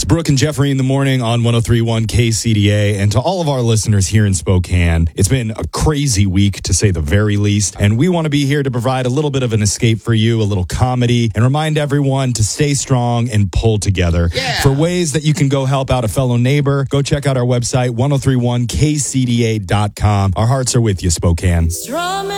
Brooke and Jeffrey in the morning on 103.1 KCDA. And to all of our listeners here in Spokane, it's been a crazy week to say the very least. And we want to be here to provide a little bit of an escape for you, a little comedy, and remind everyone to stay strong and pull together. Yeah. For ways that you can go help out a fellow neighbor, go check out our website, 1031kcda.com. Our hearts are with you, Spokane.